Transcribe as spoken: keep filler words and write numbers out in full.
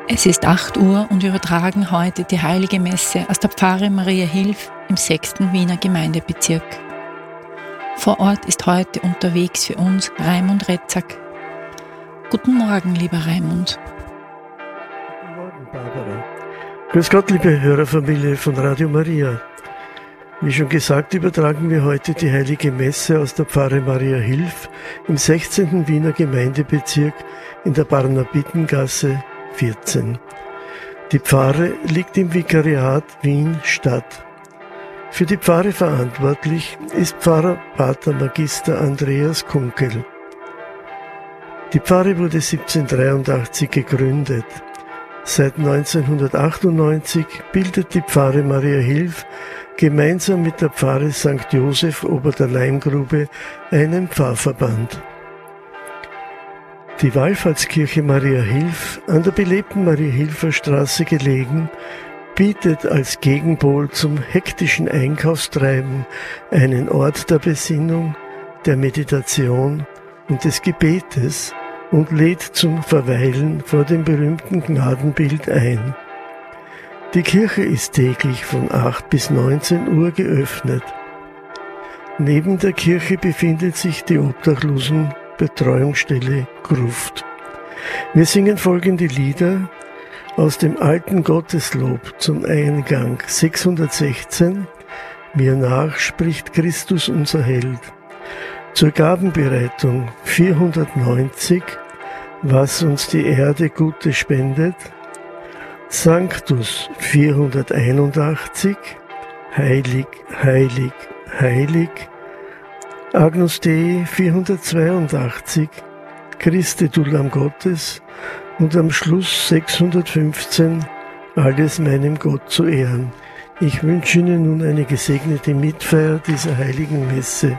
Es ist acht Uhr und wir übertragen heute die Heilige Messe aus der Pfarre Maria Hilf im sechsten Wiener Gemeindebezirk. Vor Ort ist heute unterwegs für uns Raimund Retzak. Guten Morgen, lieber Raimund. Guten Morgen, Barbara. Grüß Gott, liebe Hörerfamilie von Radio Maria. Wie schon gesagt, übertragen wir heute die Heilige Messe aus der Pfarre Maria Hilf im sechzehnten Wiener Gemeindebezirk in der Barnabitengasse vierzehn. Die Pfarre liegt im Vikariat Wien-Stadt. Für die Pfarre verantwortlich ist Pfarrer Pater Magister Andreas Kunkel. Die Pfarre wurde siebzehnhundertdreiundachtzig gegründet. Seit neunzehnhundertachtundneunzig bildet die Pfarre Maria Hilf gemeinsam mit der Pfarre Sankt Joseph Ober der Leimgrube einen Pfarrverband. Die Wallfahrtskirche Maria Hilf, an der belebten Maria-Hilfer Straße gelegen, bietet als Gegenpol zum hektischen Einkaufstreiben einen Ort der Besinnung, der Meditation und des Gebetes und lädt zum Verweilen vor dem berühmten Gnadenbild ein. Die Kirche ist täglich von acht bis neunzehn Uhr geöffnet. Neben der Kirche befindet sich die Obdachlosenbetreuungsstelle Gruft. Wir singen folgende Lieder aus dem alten Gotteslob zum Eingang sechshundertsechzehn, Mir nach spricht Christus unser Held. Zur Gabenbereitung vierhundertneunzig, Was uns die Erde Gutes spendet. Sanctus vierhunderteinundachtzig, Heilig, heilig, heilig. Agnus Dei vierhundertzweiundachtzig, Christe du Lamm Gottes, und am Schluss sechshundertfünfzehn, Alles meinem Gott zu Ehren. Ich wünsche Ihnen nun eine gesegnete Mitfeier dieser heiligen Messe